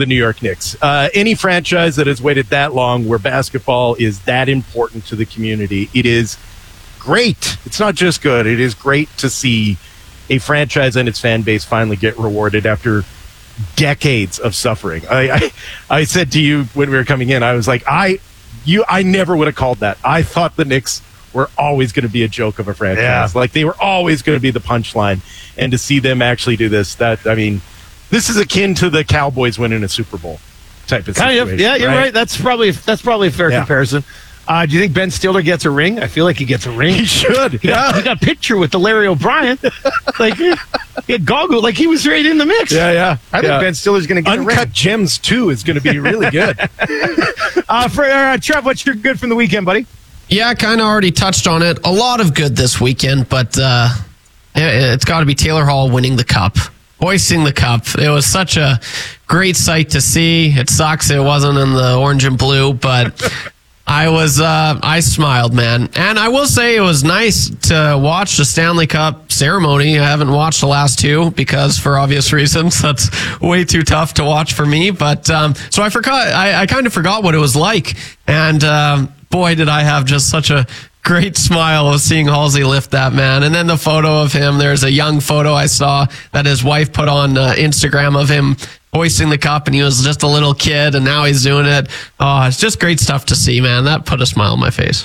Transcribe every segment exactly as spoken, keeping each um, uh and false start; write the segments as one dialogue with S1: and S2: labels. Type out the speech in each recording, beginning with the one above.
S1: the New York Knicks. Uh, any franchise that has waited that long where basketball is that important to the community, it is great. It's not just good. It is great to see a franchise and its fan base finally get rewarded after decades of suffering. I, I, I said to you when we were coming in, I was like, I, you, I never would have called that. I thought the Knicks were always going to be a joke of a franchise. Yeah. Like they were always going to be the punchline. And to see them actually do this, that, I mean, this is akin to the Cowboys winning a Super Bowl type of
S2: kind
S1: situation.
S2: Of, yeah, you're right? right. That's probably that's probably a fair
S1: yeah.
S2: comparison. Uh, do you think Ben Stiller gets a ring? I feel like he gets a ring.
S1: He should.
S2: He, yeah. got, he got a picture with the Larry O'Brien. Like he had goggle, like he was right in the mix.
S1: Yeah, yeah.
S2: I think
S1: yeah.
S2: Ben Stiller's going to get
S1: Uncut
S2: a ring.
S1: Gems two is going to be really good.
S2: uh, for uh, Trev, what's your good from the weekend, buddy?
S3: Yeah, kind of already touched on it. A lot of good this weekend, but uh, it's got to be Taylor Hall winning the cup. Hoisting the cup. It was such a great sight to see. It sucks it wasn't in the orange and blue, but I was, uh, I smiled, man. And I will say it was nice to watch the Stanley Cup ceremony. I haven't watched the last two because for obvious reasons, that's way too tough to watch for me. But, um, so I forgot, I, I kind of forgot what it was like. And, um, boy, did I have just such a great smile of seeing Halsey lift that, man. And then the photo of him, there's a young photo I saw that his wife put on uh, Instagram of him hoisting the cup, and he was just a little kid, and now he's doing it. Oh, it's just great stuff to see, man. That put a smile on my face.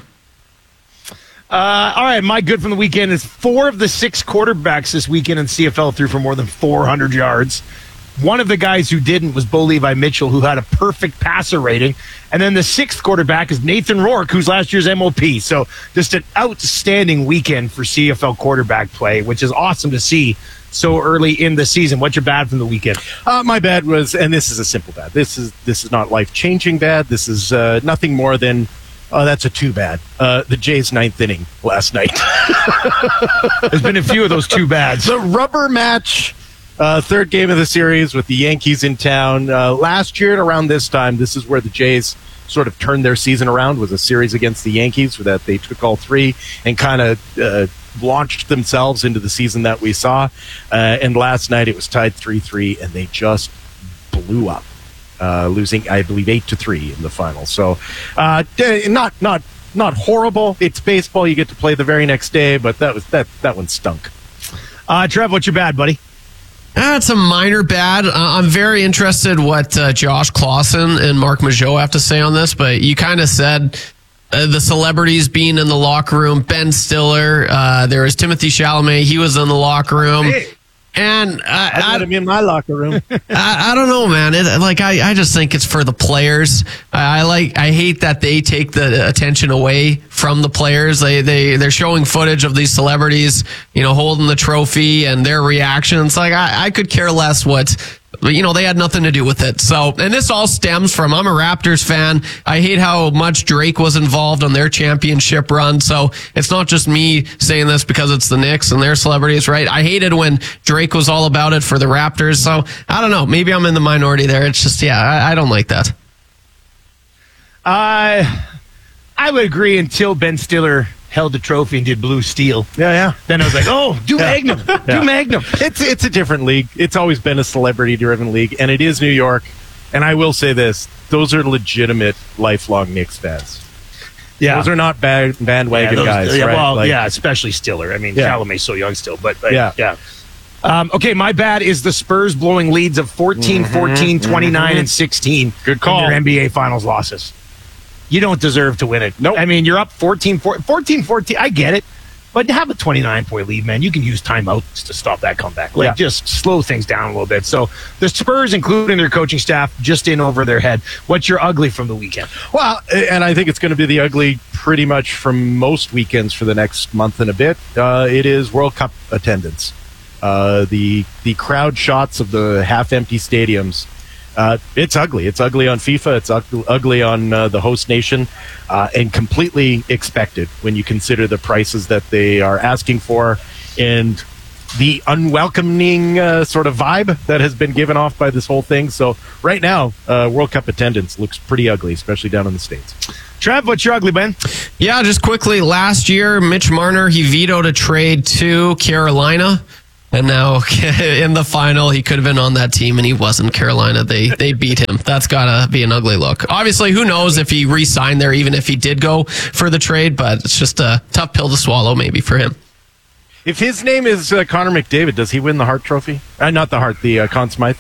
S2: Uh, all right, my good from the weekend is four of the six quarterbacks this weekend in C F L threw for more than four hundred yards. One of the guys who didn't was Bo Levi Mitchell, who had a perfect passer rating. And then the sixth quarterback is Nathan Rourke, who's last year's M O P. So just an outstanding weekend for C F L quarterback play, which is awesome to see so early in the season. What's your bad from the weekend?
S1: Uh, my bad was, and this is a simple bad. This is this is not life-changing bad. This is uh, nothing more than, oh, that's a too bad. Uh, the Jays' ninth inning last night.
S2: There's been a few of those too bads.
S1: The rubber match. Uh, third game of the series with the Yankees in town. Uh, last year at around this time, this is where the Jays sort of turned their season around, was a series against the Yankees that they took all three and kind of uh, launched themselves into the season that we saw. Uh, and last night it was tied three three, and they just blew up, uh, losing, I believe, eight to three in the final. So uh, not not not horrible. It's baseball. You get to play the very next day, but that was that that one stunk.
S2: Uh, Trev, what's your bad, buddy?
S3: That's a minor bad. Uh, I'm very interested what uh, Josh Clausen and Mark Mageau have to say on this, but you kind of said uh, the celebrities being in the locker room. Ben Stiller, uh, there was Timothy Chalamet. He was in the locker room.
S1: Hey.
S3: And uh,
S1: I let him in my locker room.
S3: I, I don't know, man. It, like I, I just think it's for the players. I, I like. I hate that they take the attention away from the players. They they they're showing footage of these celebrities, you know, holding the trophy and their reactions. Like I, I could care less what. But, you know, they had nothing to do with it. So, and this all stems from, I'm a Raptors fan. I hate how much Drake was involved on their championship run. So it's not just me saying this because it's the Knicks and their celebrities, right? I hated when Drake was all about it for the Raptors. So I don't know. Maybe I'm in the minority there. It's just, yeah, I, I don't like that.
S2: Uh, I would agree until Ben Stiller held the trophy and did Blue Steel.
S1: Yeah, yeah.
S2: Then I was like, oh, do
S1: yeah.
S2: Magnum.
S1: Yeah.
S2: Do Magnum.
S1: It's it's a different league. It's always been a celebrity-driven league, and it is New York. And I will say this, those are legitimate lifelong Knicks fans.
S2: Yeah.
S1: Those are not bad, bandwagon
S2: yeah, those,
S1: guys,
S2: yeah,
S1: right?
S2: Well,
S1: like,
S2: yeah, especially Stiller. I mean,
S1: yeah.
S2: Chalamet's so young still, but, but
S1: yeah.
S2: yeah. Um, okay, my bad is the Spurs blowing leads of fourteen, fourteen, twenty-nine,
S1: mm-hmm.
S2: and sixteen.
S1: Good call.
S2: In their N B A Finals losses. You don't deserve to win it.
S1: Nope.
S2: I mean, you're up fourteen, fourteen, fourteen. I get it. But have a twenty-nine point lead, man. You can use timeouts to stop that comeback. Like,
S1: yeah.
S2: just slow things down a little bit. So the Spurs, including their coaching staff, just in over their head. What's your ugly from the weekend?
S1: Well, and I think it's going to be the ugly pretty much from most weekends for the next month and a bit. Uh, it is World Cup attendance. Uh, the the crowd shots of the half-empty stadiums. Uh, it's ugly. It's ugly on FIFA. It's ugly, ugly on uh, the host nation, uh, and completely expected when you consider the prices that they are asking for and the unwelcoming uh, sort of vibe that has been given off by this whole thing. So right now, uh, World Cup attendance looks pretty ugly, especially down in the States.
S2: Trev, what's your ugly, Ben?
S3: Yeah, just quickly, last year, Mitch Marner, he vetoed a trade to Carolina. And now in the final, he could have been on that team, and he wasn't. Carolina, they they beat him. That's got to be an ugly look. Obviously, who knows if he re-signed there, even if he did go for the trade, but it's just a tough pill to swallow maybe for him.
S1: If his name is uh, Connor McDavid, does he win the Hart Trophy? Uh, not the Hart, the uh, Conn Smythe?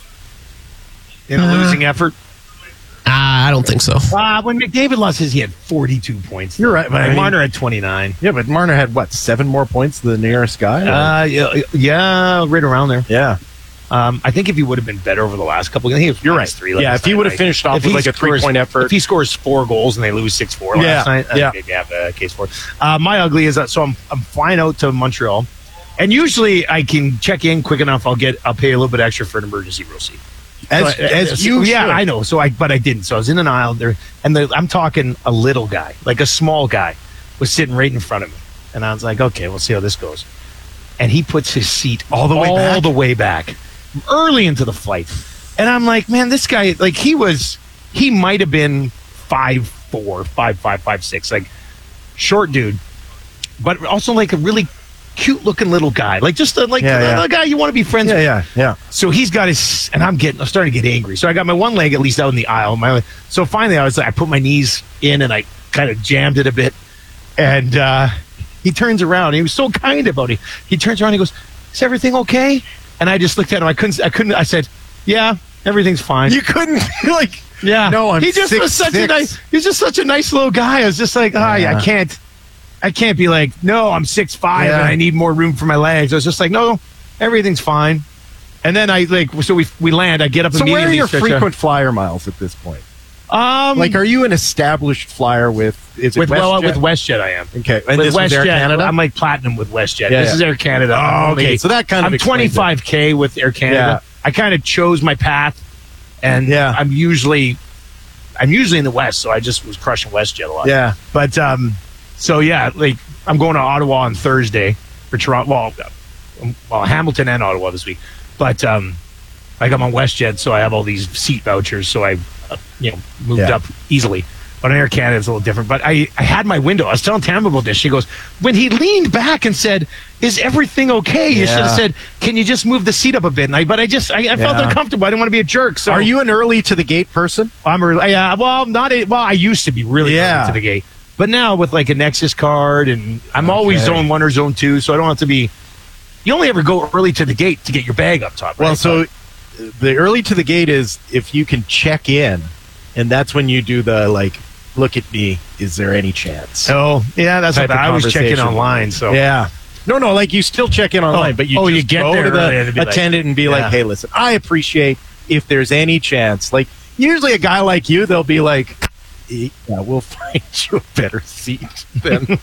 S2: In a uh, losing effort?
S3: Uh, I don't think so.
S2: Uh, when McDavid lost his, he had forty-two points.
S1: You're right. But
S2: and
S1: I mean,
S2: Marner had twenty-nine.
S1: Yeah, but Marner had, what, seven more points than the nearest guy?
S2: Uh, yeah, yeah, right around there.
S1: Yeah.
S2: Um, I think if he would have been better over the last couple, I think it was
S1: You're right.
S2: Three
S1: yeah, if he would have like, finished off with like a three-point effort.
S2: If he scores four goals and they lose six four last
S1: yeah,
S2: night, I
S1: yeah.
S2: maybe have a case for it. Uh, my ugly is that, so I'm, I'm flying out to Montreal, and usually I can check in quick enough. I'll get, I'll pay a little bit extra for an emergency row seat.
S1: As,
S2: so,
S1: as
S2: as
S1: you
S2: yeah,
S1: should.
S2: I know. So I, but I didn't. So I was in an aisle there, and the, I'm talking a little guy, like a small guy, was sitting right in front of me, and I was like, okay, we'll see how this goes. And he puts his seat all the way all back? the way back, early into the flight, and I'm like, man, this guy, like he was, he might have been five four, five five, five six, like short dude, but also like a really cute looking little guy, like just a, like
S1: yeah, yeah.
S2: a, a guy you want to be friends
S1: yeah,
S2: with.
S1: Yeah, yeah,
S2: So he's got his, and I'm getting, I'm starting to get angry. So I got my one leg at least out in the aisle. My, so finally, I was like, I put my knees in and I kind of jammed it a bit. And uh, he turns around. He was so kind about it. He turns around. And he goes, "Is everything okay?" And I just looked at him. I couldn't. I couldn't. I said, "Yeah, everything's fine."
S1: You couldn't like,
S2: yeah,
S1: no, I'm
S2: he just
S1: six,
S2: was such
S1: six.
S2: a nice. He's just such a nice little guy. I was just like, "Ah, yeah. I can't." I can't be like, no, I'm six five
S1: yeah.
S2: and I need more room for my legs. I was just like, no, everything's fine. And then I like, so we we land. I get up
S1: so
S2: immediately.
S1: So where are your
S2: stretch
S1: frequent
S2: out.
S1: flyer miles at this point?
S2: Um,
S1: like, are you an established flyer with? Is it
S2: with
S1: WestJet?
S2: well with WestJet? I am.
S1: Okay, and
S2: with
S1: this was Air
S2: WestJet,
S1: Canada.
S2: I'm like platinum with WestJet.
S1: Yeah,
S2: this
S1: yeah.
S2: is Air Canada.
S1: Oh,
S2: I'm
S1: okay,
S2: only,
S1: so that kind of
S2: I'm twenty-five K with Air Canada.
S1: Yeah.
S2: I kind of chose my path, and
S1: yeah.
S2: I'm usually, I'm usually in the West, so I just was crushing WestJet a lot.
S1: Yeah,
S2: but um, so yeah, like. I'm going to Ottawa on Thursday for Toronto. Well, well, Hamilton and Ottawa this week. But um, like I'm on WestJet, so I have all these seat vouchers. So I, uh, you know, moved
S1: yeah.
S2: up easily. But on Air Canada, it's a little different. But I, I had my window. I was telling Tam about this. She goes, when he leaned back and said, "Is everything okay?" You
S1: yeah.
S2: should have said, "Can you just move the seat up a bit?" And I, but I just, I, I felt
S1: yeah.
S2: uncomfortable. I didn't want to be a jerk. So
S1: are you an early to the gate person?
S2: I'm early. Yeah, well, not a, well. I used to be really
S1: yeah.
S2: early to the gate. But now with like a Nexus card, and I'm okay. always zone one or zone two, so I don't have to be. You only ever go early to the gate to get your bag up top. Right?
S1: Well, so the early to the gate is if you can check in, and that's when you do the like, look at me. Is there any chance?
S2: Oh, yeah, that's what I was checking online. So
S1: yeah, no, no, like you still check in online,
S2: oh,
S1: but you
S2: oh,
S1: just
S2: you get
S1: go
S2: there
S1: to the
S2: and
S1: attendant
S2: like,
S1: and be
S2: yeah.
S1: like, hey, listen, I appreciate if there's any chance. Like usually a guy like you, they'll be like. Yeah, we'll find you a better seat than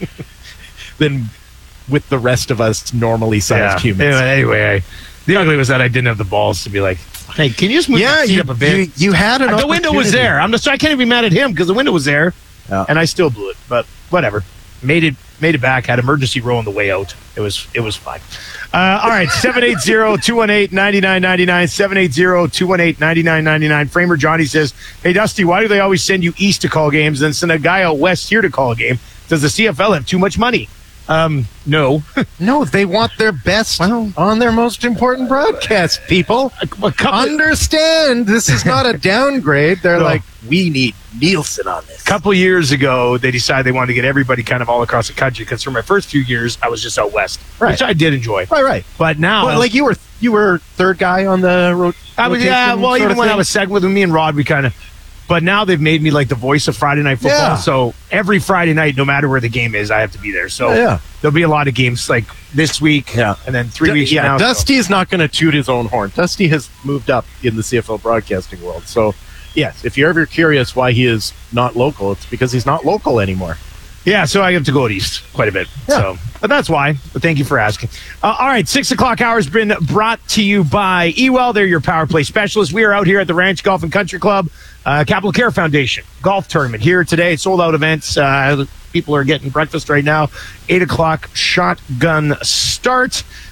S1: than with the rest of us normally sized
S2: yeah.
S1: humans.
S2: Anyway, anyway I, the ugly was that I didn't have the balls to be like, "Hey, can you just move
S1: yeah,
S2: the seat
S1: you,
S2: up a bit?"
S1: You, you had an
S2: the window was there. I'm just I can't even be mad at him because the window was there,
S1: yeah.
S2: and I still blew it. But whatever, made it made it back. Had emergency row on the way out. It was it was fine. Uh, all right, seven eight zero, two one eight, nine nine nine nine, seven eight zero, two one eight, nine nine nine nine. Framer Johnny says, "Hey, Dusty, why do they always send you east to call games and send a guy out west here to call a game? Does the C F L have too much money?" Um, no.
S1: No, they want their best well, on their most important broadcast, people.
S2: A, a couple,
S1: Understand, this is not a downgrade. They're
S2: no.
S1: like, we need Nielsen on this.
S2: A couple years ago, they decided they wanted to get everybody kind of all across the country because for my first few years, I was just out west,
S1: right.
S2: which I did enjoy.
S1: Right, right.
S2: But now...
S1: Well, like you were you were third guy on the road.
S2: I was, yeah, well, even when I was second with me and Rod, we kind of... But now they've made me like the voice of Friday Night Football.
S1: Yeah.
S2: So every Friday night, no matter where the game is, I have to be there. So
S1: yeah, yeah.
S2: there'll be a lot of games like this week
S1: yeah.
S2: and then three
S1: D-
S2: weeks
S1: yeah,
S2: from now.
S1: Dusty
S2: so.
S1: is not going to toot his own horn. Dusty has moved up in the C F L broadcasting world. So, yes, if you're ever curious why he is not local, it's because he's not local anymore.
S2: Yeah, so I have to go out east quite a bit.
S1: Yeah.
S2: So, but that's why. But thank you for asking. Uh, all right, six o'clock hour has been brought to you by Ewell. They're your power play specialists. We are out here at the Ranch Golf and Country Club, uh, Capital Care Foundation golf tournament here today. Sold out events. Uh, people are getting breakfast right now. Eight o'clock shotgun start.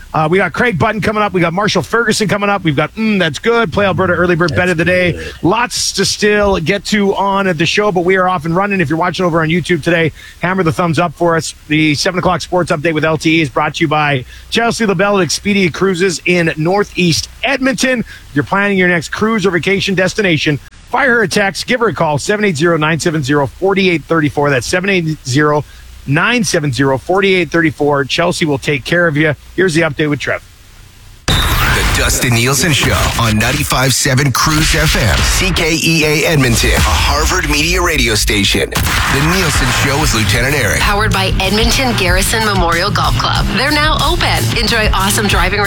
S2: Uh, we got Craig Button coming up. We got Marshall Ferguson coming up. We've got Mm, That's Good, Play Alberta Early Bird Bet of the Day.
S1: good.
S2: Lots to still get to on the show, but we are off and running. If you're watching over on YouTube today, hammer the thumbs up for us. The seven o'clock sports update with L T E is brought to you by Chelsea LaBelle at Expedia Cruises in Northeast Edmonton. If you're planning your next cruise or vacation destination, fire her a text, give her a call, seven eight zero, nine seven zero, four eight three four. That's seven eight zero, nine seven zero, four eight three four. Chelsea will take care of you. Here's the update with Trev.
S4: The Dustin Nielsen Show on ninety-five point seven Cruise F M, C K E A Edmonton, a Harvard Media radio station. The Nielsen Show with Lieutenant Eric.
S5: Powered by Edmonton Garrison Memorial Golf Club. They're now open. Enjoy awesome driving